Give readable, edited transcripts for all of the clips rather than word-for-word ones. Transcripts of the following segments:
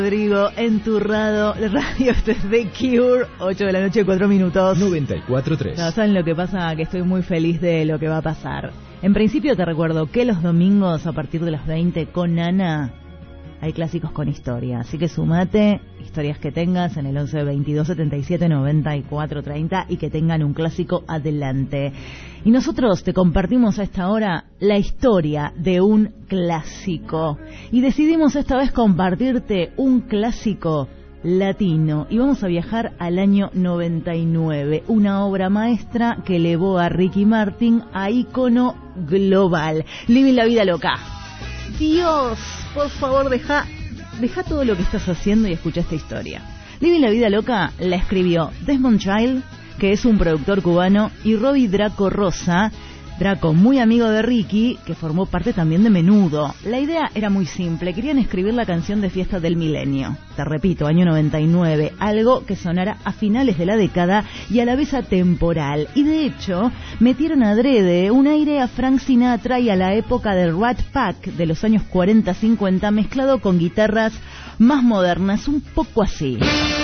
Rodrigo, enturrado, radio, esto es The Cure, 8 de la noche, 4 minutos. 94.3. No, ¿saben lo que pasa? Que estoy muy feliz de lo que va a pasar. En principio te recuerdo que los domingos a partir de las 20 con Ana hay clásicos con historia, así que sumate historias que tengas en el 11 22 77 94 30 y que tengan un clásico adelante. Y nosotros te compartimos a esta hora la historia de un clásico. Y decidimos esta vez compartirte un clásico latino. Y vamos a viajar al año 99, una obra maestra que elevó a Ricky Martin a ícono global. Living la vida loca. Dios, por favor, deja todo lo que estás haciendo y escucha esta historia. Living la vida loca la escribió Desmond Child, que es un productor cubano, y Robbie Draco Rosa, Draco muy amigo de Ricky, que formó parte también de Menudo. La idea era muy simple, querían escribir la canción de fiesta del milenio. Te repito, año 99, algo que sonara a finales de la década y a la vez atemporal. Y de hecho, metieron adrede un aire a Frank Sinatra y a la época del Rat Pack de los años 40-50, mezclado con guitarras más modernas, un poco así.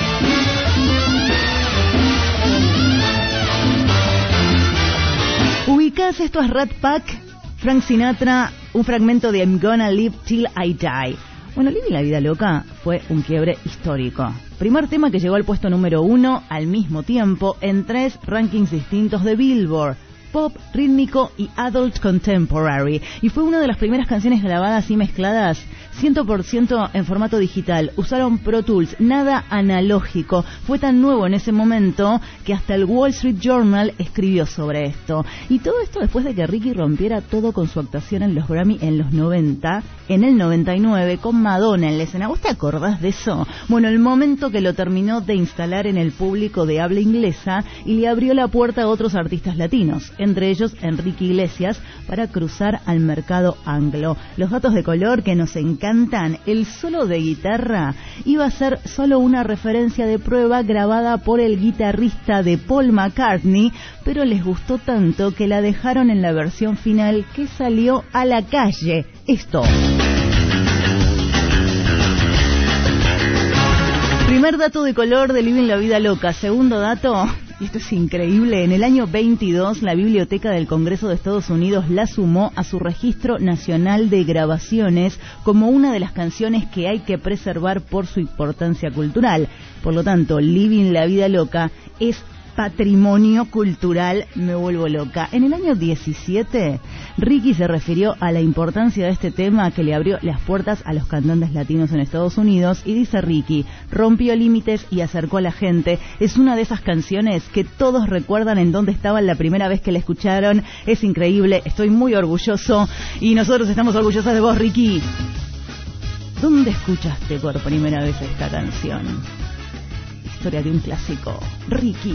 ¿Ubicás? Esto es Rat Pack, Frank Sinatra, un fragmento de I'm Gonna Live Till I Die. Bueno, Living la vida loca fue un quiebre histórico. Primer tema que llegó al puesto número 1 al mismo tiempo en 3 rankings distintos de Billboard: pop, rítmico y adult contemporary. Y fue una de las primeras canciones grabadas y mezcladas 100% en formato digital. Usaron Pro Tools, nada analógico. Fue tan nuevo en ese momento que hasta el Wall Street Journal escribió sobre esto. Y todo esto después de que Ricky rompiera todo con su actuación en los Grammy en los 90, en el 99, con Madonna en la escena. ¿Vos te acordás de eso? Bueno, el momento que lo terminó de instalar en el público de habla inglesa y le abrió la puerta a otros artistas latinos, entre ellos Enrique Iglesias, para cruzar al mercado anglo. Los datos de color que nos encantan: el solo de guitarra iba a ser solo una referencia de prueba grabada por el guitarrista de Paul McCartney, pero les gustó tanto que la dejaron en la versión final que salió a la calle. Esto. Primer dato de color de Living la vida loca. Segundo dato, y esto es increíble, en el año 22 la Biblioteca del Congreso de Estados Unidos la sumó a su registro nacional de grabaciones como una de las canciones que hay que preservar por su importancia cultural. Por lo tanto, Living la vida loca es patrimonio cultural, me vuelvo loca. En el año 17, Ricky se refirió a la importancia de este tema que le abrió las puertas a los cantantes latinos en Estados Unidos, y dice Ricky: rompió límites y acercó a la gente. Es una de esas canciones que todos recuerdan en dónde estaban la primera vez que la escucharon. Es increíble, estoy muy orgulloso y nosotros estamos orgullosas de vos, Ricky. ¿Dónde escuchaste por primera vez esta canción? Historia de un clásico. Ricky.